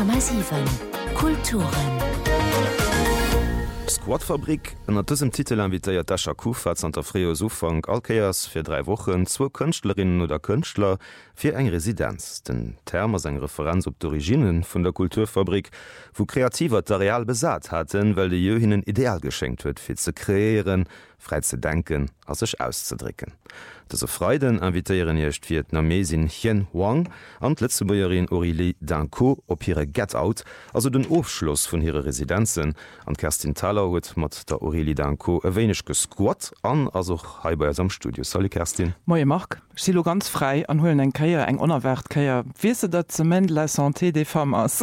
100,7 Kulturen. Squadfabrik an diesem Titel invitéiert Dascha Kufa Santa Freo Sufang Alkeiers fir 3 Wochen 2 Künstlerinnen oder Künstler fir eng Residenz. Den Term as eng Referenz op d'Originen vun der Kulturfabrik, wo kreativer Material besat hatten, weil de Johinnen ideal geschenkt huet, fir ze kreieren, frei ze denken, as sech auszudricken. Dese Freuden invitéieren jecht Vietnamesin Hien Huang an Letzebäuerin Aurélie Danko op hire Get Out, also den Aufschluss vun hire Residenzen. An Kerstin Thaler huet mat der Aurélie Danko ewéineg gesquat an also heiber am Studio. Sali Kerstin. Moie Mark, silo ganz frei an hullen eng Käier eng onerwert Käier. Wiese dat zement la Santé des Femmes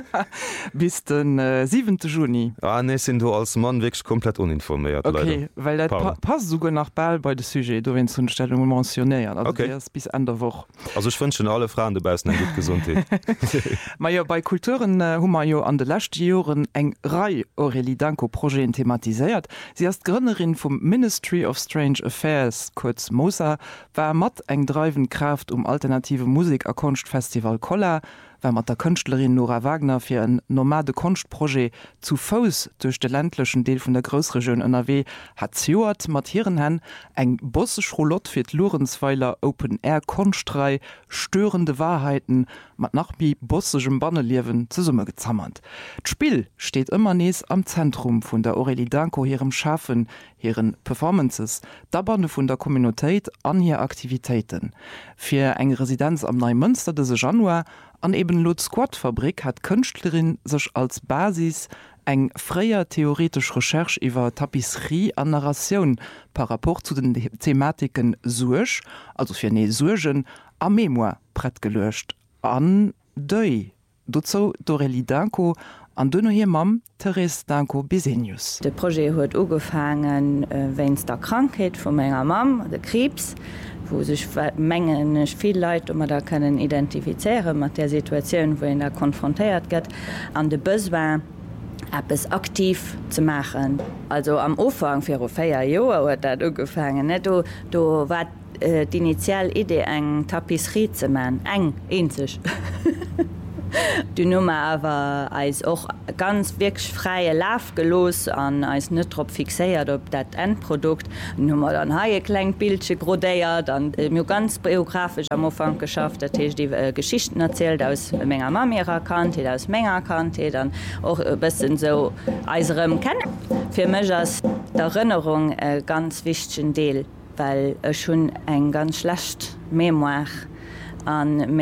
bis den 7. Juni. Nee, sinn du als Mann wegst komplett uninformiert. Okay, weil dat pass suuge nach Ball bei de Sujet, du wenn zun Stellung mentionéieren okay. Bis an der woch. Also ich wünschen alle Frauen dabei gut Gesundheit. Maier bei Kulturen hummer jo an de lacht Joren eng Rei Aurélie Danko Projekt thematisiert. Sie ist Gründerin vom Ministry of Strange Affairs, kurz MOSA, war mat eng dreiven Kraft alternative Musik a Kunstfestival Koller, war mat der Künstlerin Nora Wagner fir ein nomade Kunstprojekt zu Fuß durch de ländlichen Deel vun der Großregion NRW hat Joat Mattieren hen eng bossech Rolott fir Lorenzweiler Open Air Kunstrei störende Wahrheiten mat nach wie bossegem Banneliewen ze Summe gezammert. D'Spiel steht immer nees am Zentrum vun der Aurélie Danko hirem Schaffen, hieren Performances, dabei vun der Communityit an hier Aktivitäten. Fir eng Residenz am Neumünster dese Januar an eben Lot Squadfabrik hat Künstlerin sech als Basis eng freier theoretisch Recherche iwwer Tapisserie an Narration par rapport zu den Thematiken Suech, also fir ne Suegen, a Memoir brett gelöscht. An Dei. Dozo d'Aurélie Danko an dënner hier Mam Therese Danko Besenius. De Projekt huet ugefangen wennns der Krankheit vu ménger Mam, de Krebs, wo sich mengen viel Leute man da können identifizieren mat der Situation, wo er konfrontiert gëtt, an de Bëswer es aktiv zu machen. Also am Anfang fir 4 Joer huet dat ugefangen. Du war die initial Idee eng Tapisserie ze man eng enzech. Die Nummer aber als auch ganz wirklich freie Lauf gelos an als nicht trop fixiert ob das Endprodukt Nummer dann haie klein Bildche grodeiert dann mir ganz biografisch am Anfang geschafft dass ich die Geschichten erzählt aus Menge Mamira kannte aus Menge kannte dann auch ein bisschen so eiserem kennen für mich als Erinnerung ganz wichtigen Deal weil schon ein ganz schlecht Memoir an